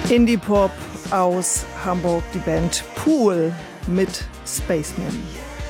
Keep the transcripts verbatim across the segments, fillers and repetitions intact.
Indie-Pop aus Hamburg, die Band Pool mit Spaceman.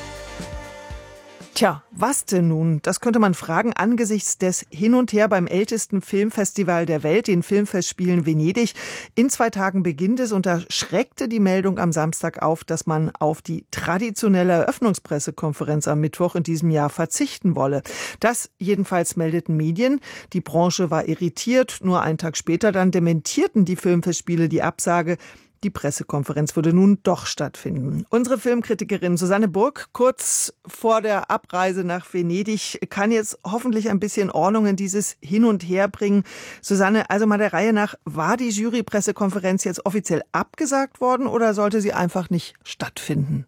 Tja, was denn nun? Das könnte man fragen angesichts des Hin und Her beim ältesten Filmfestival der Welt, den Filmfestspielen Venedig. In zwei Tagen beginnt es und da schreckte die Meldung am Samstag auf, dass man auf die traditionelle Eröffnungspressekonferenz am Mittwoch in diesem Jahr verzichten wolle. Das jedenfalls meldeten Medien. Die Branche war irritiert. Nur einen Tag später dann dementierten die Filmfestspiele die Absage. Die Pressekonferenz würde nun doch stattfinden. Unsere Filmkritikerin Susanne Burg, kurz vor der Abreise nach Venedig, kann jetzt hoffentlich ein bisschen Ordnung in dieses Hin und Her bringen. Susanne, also mal der Reihe nach, war die Jury-Pressekonferenz jetzt offiziell abgesagt worden oder sollte sie einfach nicht stattfinden?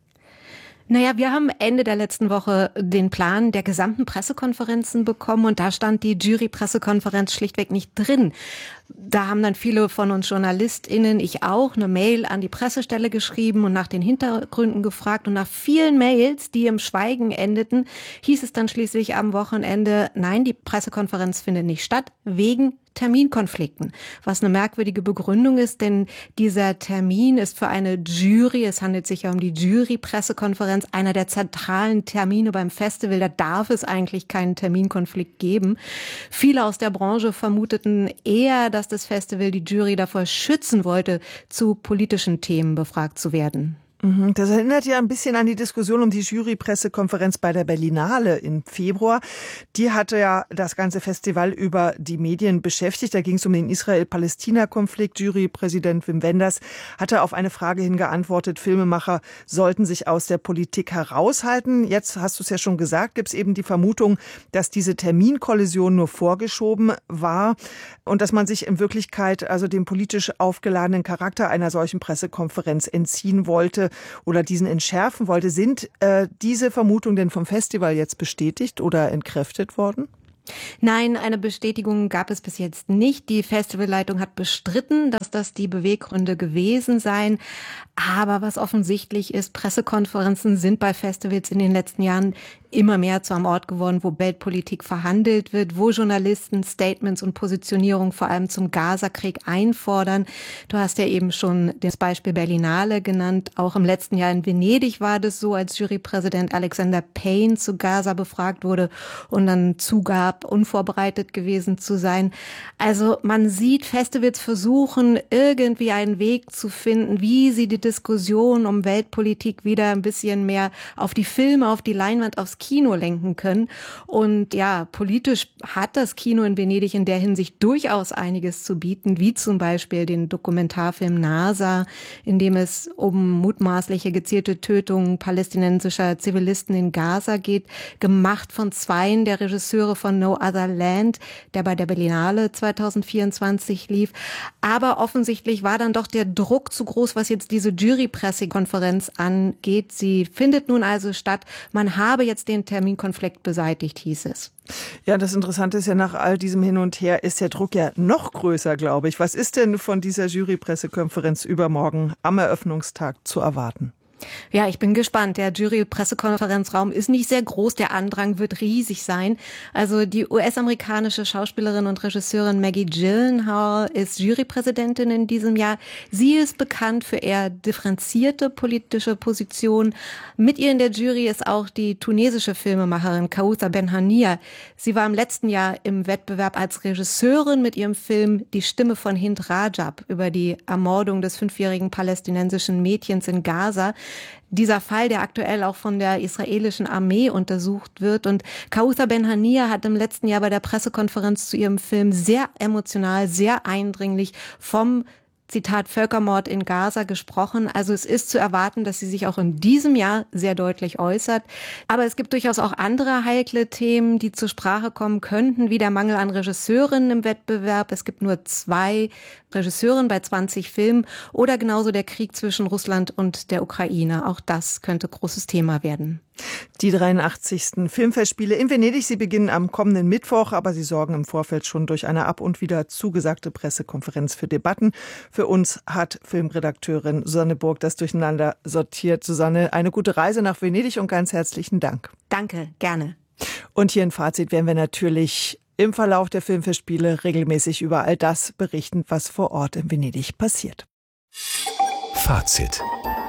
Naja, wir haben Ende der letzten Woche den Plan der gesamten Pressekonferenzen bekommen und da stand die Jury-Pressekonferenz schlichtweg nicht drin. Da haben dann viele von uns JournalistInnen, ich auch, eine Mail an die Pressestelle geschrieben und nach den Hintergründen gefragt. Und nach vielen Mails, die im Schweigen endeten, hieß es dann schließlich am Wochenende, nein, die Pressekonferenz findet nicht statt, wegen Terminkonflikten. Was eine merkwürdige Begründung ist, denn dieser Termin ist für eine Jury, es handelt sich ja um die Jury-Pressekonferenz, einer der zentralen Termine beim Festival. Da darf es eigentlich keinen Terminkonflikt geben. Viele aus der Branche vermuteten eher, dass das Festival die Jury davor schützen wollte, zu politischen Themen befragt zu werden. Das erinnert ja ein bisschen an die Diskussion um die Jury-Pressekonferenz bei der Berlinale im Februar. Die hatte ja das ganze Festival über die Medien beschäftigt. Da ging es um den Israel-Palästina-Konflikt. Jurypräsident Wim Wenders hatte auf eine Frage hin geantwortet, Filmemacher sollten sich aus der Politik heraushalten. Jetzt hast du es ja schon gesagt, gibt es eben die Vermutung, dass diese Terminkollision nur vorgeschoben war und dass man sich in Wirklichkeit also dem politisch aufgeladenen Charakter einer solchen Pressekonferenz entziehen wollte oder diesen entschärfen wollte. Sind äh, diese Vermutungen denn vom Festival jetzt bestätigt oder entkräftet worden? Nein, eine Bestätigung gab es bis jetzt nicht. Die Festivalleitung hat bestritten, dass das die Beweggründe gewesen seien. Aber was offensichtlich ist, Pressekonferenzen sind bei Festivals in den letzten Jahren immer mehr zu einem Ort geworden, wo Weltpolitik verhandelt wird, wo Journalisten Statements und Positionierung vor allem zum Gazakrieg einfordern. Du hast ja eben schon das Beispiel Berlinale genannt. Auch im letzten Jahr in Venedig war das so, als Jurypräsident Alexander Payne zu Gaza befragt wurde und dann zugab, unvorbereitet gewesen zu sein. Also man sieht, Festivals versuchen, irgendwie einen Weg zu finden, wie sie die Diskussion um Weltpolitik wieder ein bisschen mehr auf die Filme, auf die Leinwand, aufs Kino lenken können. Und ja, politisch hat das Kino in Venedig in der Hinsicht durchaus einiges zu bieten, wie zum Beispiel den Dokumentarfilm NASA, in dem es um mutmaßliche gezielte Tötungen palästinensischer Zivilisten in Gaza geht, gemacht von zweien der Regisseure von No Other Land, der bei der Berlinale zwanzig vierundzwanzig lief. Aber offensichtlich war dann doch der Druck zu groß, was jetzt diese Jury-Pressekonferenz angeht. Sie findet nun also statt. Man habe jetzt den Terminkonflikt beseitigt, hieß es. Ja, das Interessante ist ja, nach all diesem Hin und Her ist der Druck ja noch größer, glaube ich. Was ist denn von dieser Jury-Pressekonferenz übermorgen am Eröffnungstag zu erwarten? Ja, ich bin gespannt. Der Jury-Pressekonferenzraum ist nicht sehr groß. Der Andrang wird riesig sein. Also die U S-amerikanische Schauspielerin und Regisseurin Maggie Gyllenhaal ist Jurypräsidentin in diesem Jahr. Sie ist bekannt für eher differenzierte politische Positionen. Mit ihr in der Jury ist auch die tunesische Filmemacherin Kaouta Benhania. Sie war im letzten Jahr im Wettbewerb als Regisseurin mit ihrem Film Die Stimme von Hind Rajab über die Ermordung des fünfjährigen palästinensischen Mädchens in Gaza. Dieser Fall, der aktuell auch von der israelischen Armee untersucht wird. Und Kaouta Benhania hat im letzten Jahr bei der Pressekonferenz zu ihrem Film sehr emotional, sehr eindringlich vom Zitat Völkermord in Gaza gesprochen. Also es ist zu erwarten, dass sie sich auch in diesem Jahr sehr deutlich äußert. Aber es gibt durchaus auch andere heikle Themen, die zur Sprache kommen könnten, wie der Mangel an Regisseurinnen im Wettbewerb. Es gibt nur zwei Regisseurinnen bei zwanzig Filmen oder genauso der Krieg zwischen Russland und der Ukraine. Auch das könnte großes Thema werden. Die dreiundachtzigsten Filmfestspiele in Venedig, sie beginnen am kommenden Mittwoch, aber sie sorgen im Vorfeld schon durch eine ab und wieder zugesagte Pressekonferenz für Debatten. Für uns hat Filmredakteurin Susanne Burg das durcheinander sortiert. Susanne, eine gute Reise nach Venedig und ganz herzlichen Dank. Danke, gerne. Und hier ein Fazit werden wir natürlich im Verlauf der Filmfestspiele regelmäßig über all das berichten, was vor Ort in Venedig passiert. Fazit.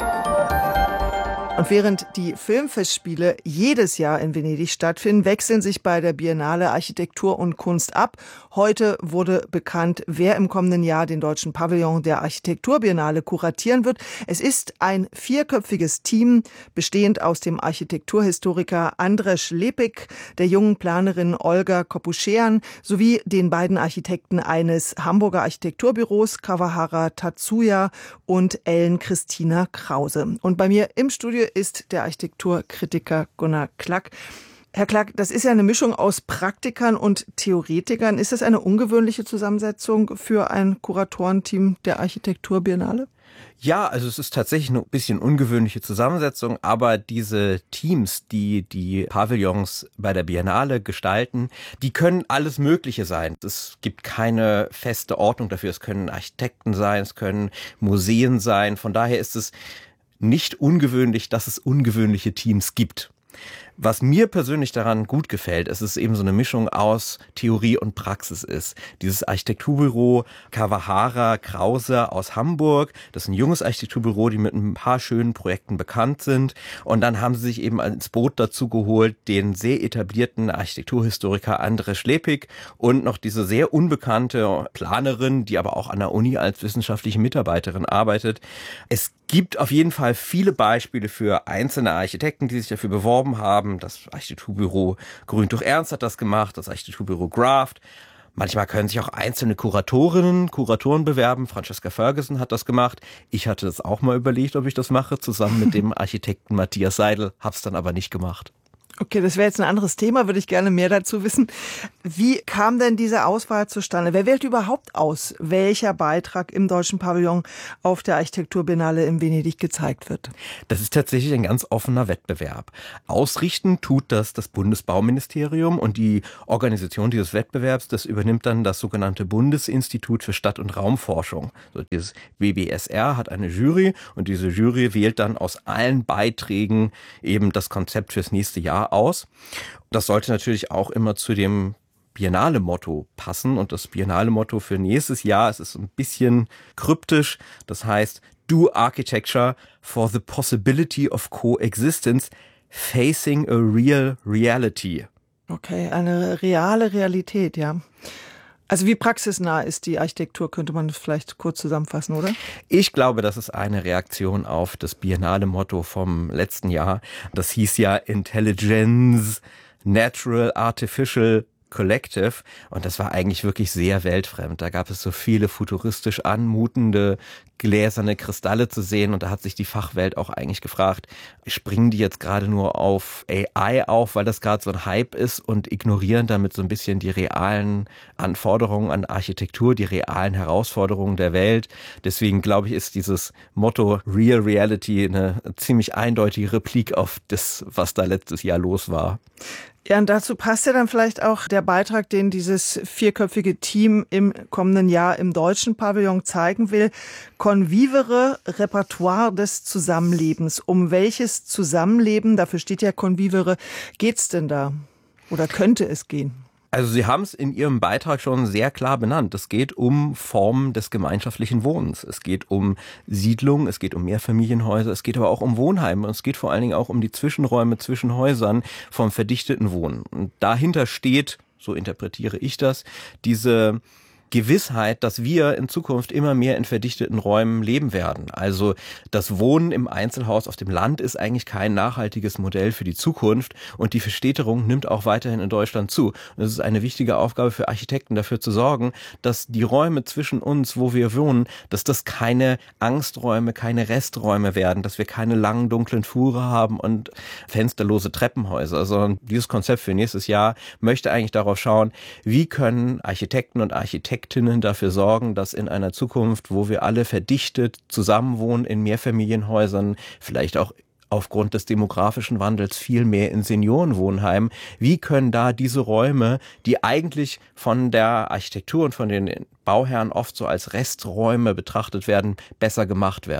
Und während die Filmfestspiele jedes Jahr in Venedig stattfinden, wechseln sich bei der Biennale Architektur und Kunst ab. Heute wurde bekannt, wer im kommenden Jahr den deutschen Pavillon der Architekturbiennale kuratieren wird. Es ist ein vierköpfiges Team, bestehend aus dem Architekturhistoriker Andrzej Lepik, der jungen Planerin Olga Kopuschean sowie den beiden Architekten eines Hamburger Architekturbüros, Kawahara Tatsuya und Ellen Christina Krause. Und bei mir im Studio ist der Architekturkritiker Gunnar Klack. Herr Klack, das ist ja eine Mischung aus Praktikern und Theoretikern. Ist das eine ungewöhnliche Zusammensetzung für ein Kuratorenteam der Architekturbiennale? Ja, also es ist tatsächlich eine bisschen ungewöhnliche Zusammensetzung, aber diese Teams, die die Pavillons bei der Biennale gestalten, die können alles Mögliche sein. Es gibt keine feste Ordnung dafür. Es können Architekten sein, es können Museen sein. Von daher ist es nicht ungewöhnlich, dass es ungewöhnliche Teams gibt. Was mir persönlich daran gut gefällt, ist, dass es eben so eine Mischung aus Theorie und Praxis ist. Dieses Architekturbüro Kawahara Krause aus Hamburg, das ist ein junges Architekturbüro, die mit ein paar schönen Projekten bekannt sind. Und dann haben sie sich eben ins Boot dazu geholt, den sehr etablierten Architekturhistoriker Andrzej Lepik und noch diese sehr unbekannte Planerin, die aber auch an der Uni als wissenschaftliche Mitarbeiterin arbeitet. Es gibt auf jeden Fall viele Beispiele für einzelne Architekten, die sich dafür beworben haben. Das Architekturbüro Grüntuch Ernst hat das gemacht, das Architekturbüro Graft. Manchmal können sich auch einzelne Kuratorinnen, Kuratoren bewerben. Francesca Ferguson hat das gemacht. Ich hatte das auch mal überlegt, ob ich das mache, zusammen mit dem Architekten Matthias Seidel, hab's dann aber nicht gemacht. Okay, das wäre jetzt ein anderes Thema, würde ich gerne mehr dazu wissen. Wie kam denn diese Auswahl zustande? Wer wählt überhaupt aus, welcher Beitrag im Deutschen Pavillon auf der Architekturbiennale in Venedig gezeigt wird? Das ist tatsächlich ein ganz offener Wettbewerb. Ausrichten tut das das Bundesbauministerium und die Organisation dieses Wettbewerbs, das übernimmt dann das sogenannte Bundesinstitut für Stadt- und Raumforschung. So, dieses B B S R hat eine Jury und diese Jury wählt dann aus allen Beiträgen eben das Konzept fürs nächste Jahr aus. Das sollte natürlich auch immer zu dem Biennale-Motto passen. Und das Biennale-Motto für nächstes Jahr, es ist ein bisschen kryptisch, das heißt Do Architecture for the Possibility of Coexistence Facing a Real Reality. Okay, eine reale Realität, ja. Also wie praxisnah ist die Architektur, könnte man das vielleicht kurz zusammenfassen, oder? Ich glaube, das ist eine Reaktion auf das Biennale-Motto vom letzten Jahr. Das hieß ja Intelligence, Natural, Artificial, Collective. Und das war eigentlich wirklich sehr weltfremd. Da gab es so viele futuristisch anmutende gläserne Kristalle zu sehen. Und da hat sich die Fachwelt auch eigentlich gefragt, springen die jetzt gerade nur auf A I auf, weil das gerade so ein Hype ist und ignorieren damit so ein bisschen die realen Anforderungen an Architektur, die realen Herausforderungen der Welt. Deswegen glaube ich, ist dieses Motto Real Reality eine ziemlich eindeutige Replik auf das, was da letztes Jahr los war. Ja, und dazu passt ja dann vielleicht auch der Beitrag, den dieses vierköpfige Team im kommenden Jahr im Deutschen Pavillon zeigen will. Convivere, Repertoire des Zusammenlebens. Um welches Zusammenleben, dafür steht ja Convivere, geht's denn da? Oder könnte es gehen? Also Sie haben es in Ihrem Beitrag schon sehr klar benannt. Es geht um Formen des gemeinschaftlichen Wohnens. Es geht um Siedlungen, es geht um Mehrfamilienhäuser, es geht aber auch um Wohnheime und es geht vor allen Dingen auch um die Zwischenräume zwischen Häusern vom verdichteten Wohnen. Und dahinter steht, so interpretiere ich das, diese Gewissheit, dass wir in Zukunft immer mehr in verdichteten Räumen leben werden. Also das Wohnen im Einzelhaus auf dem Land ist eigentlich kein nachhaltiges Modell für die Zukunft und die Verstädterung nimmt auch weiterhin in Deutschland zu. Und es ist eine wichtige Aufgabe für Architekten, dafür zu sorgen, dass die Räume zwischen uns, wo wir wohnen, dass das keine Angsträume, keine Resträume werden, dass wir keine langen dunklen Flure haben und fensterlose Treppenhäuser, sondern dieses Konzept für nächstes Jahr möchte eigentlich darauf schauen, wie können Architekten und Architekten dafür sorgen, dass in einer Zukunft, wo wir alle verdichtet zusammenwohnen in Mehrfamilienhäusern, vielleicht auch aufgrund des demografischen Wandels viel mehr in Seniorenwohnheimen, wie können da diese Räume, die eigentlich von der Architektur und von den Bauherren oft so als Resträume betrachtet werden, besser gemacht werden?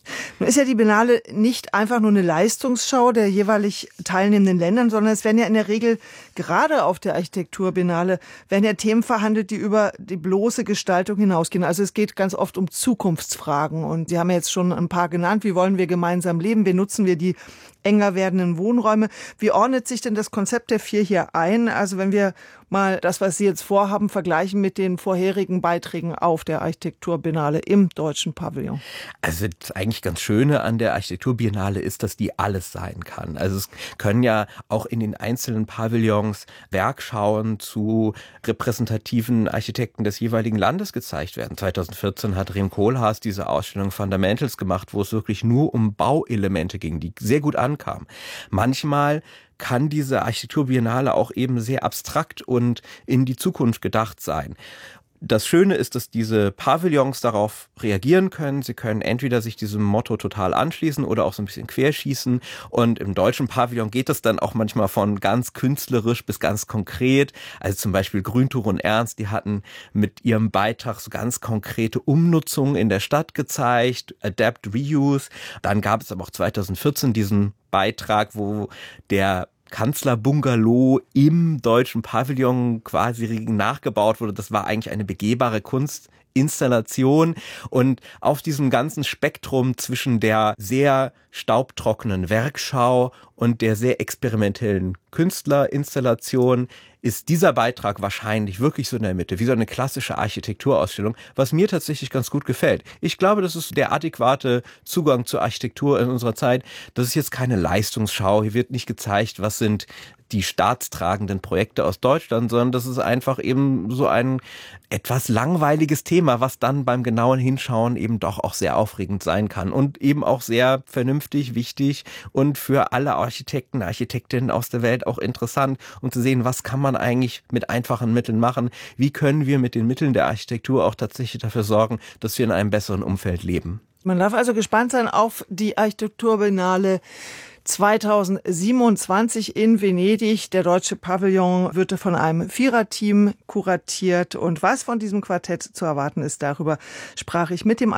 Nun ist ja die Biennale nicht einfach nur eine Leistungsschau der jeweilig teilnehmenden Ländern, sondern es werden ja in der Regel gerade auf der Architekturbiennale werden ja Themen verhandelt, die über die bloße Gestaltung hinausgehen. Also es geht ganz oft um Zukunftsfragen und Sie haben ja jetzt schon ein paar genannt. Wie wollen wir gemeinsam leben? Wie nutzen wir die enger werdenden Wohnräume? Wie ordnet sich denn das Konzept der vier hier ein? Also wenn wir mal das, was Sie jetzt vorhaben, vergleichen mit den vorherigen Beiträgen auf der Architekturbiennale im Deutschen Pavillon. Also das eigentlich ganz Schöne an der Architekturbiennale ist, dass die alles sein kann. Also es können ja auch in den einzelnen Pavillons Werkschauen zu repräsentativen Architekten des jeweiligen Landes gezeigt werden. zweitausendvierzehn hat Rem Koolhaas diese Ausstellung Fundamentals gemacht, wo es wirklich nur um Bauelemente ging, die sehr gut ankamen. Manchmal kann diese Architekturbiennale auch eben sehr abstrakt und in die Zukunft gedacht sein. Das Schöne ist, dass diese Pavillons darauf reagieren können. Sie können entweder sich diesem Motto total anschließen oder auch so ein bisschen querschießen. Und im deutschen Pavillon geht es dann auch manchmal von ganz künstlerisch bis ganz konkret. Also zum Beispiel Grüntuch und Ernst, die hatten mit ihrem Beitrag so ganz konkrete Umnutzungen in der Stadt gezeigt. Adapt, Reuse. Dann gab es aber auch zweitausendvierzehn diesen Beitrag, wo der Kanzlerbungalow im deutschen Pavillon quasi nachgebaut wurde. Das war eigentlich eine begehbare Kunstinstallation. Und auf diesem ganzen Spektrum zwischen der sehr staubtrockenen Werkschau und der sehr experimentellen Künstlerinstallation ist dieser Beitrag wahrscheinlich wirklich so in der Mitte, wie so eine klassische Architekturausstellung, was mir tatsächlich ganz gut gefällt. Ich glaube, das ist der adäquate Zugang zur Architektur in unserer Zeit. Das ist jetzt keine Leistungsschau. Hier wird nicht gezeigt, was sind die staatstragenden Projekte aus Deutschland, sondern das ist einfach eben so ein etwas langweiliges Thema, was dann beim genauen Hinschauen eben doch auch sehr aufregend sein kann und eben auch sehr vernünftig, wichtig und für alle Architekten, Architektinnen aus der Welt auch interessant, um zu sehen, was kann man eigentlich mit einfachen Mitteln machen, wie können wir mit den Mitteln der Architektur auch tatsächlich dafür sorgen, dass wir in einem besseren Umfeld leben. Man darf also gespannt sein auf die Architekturbiennale zweitausendsiebenundzwanzig in Venedig. Der Deutsche Pavillon wird von einem Viererteam kuratiert. Und was von diesem Quartett zu erwarten ist, darüber sprach ich mit dem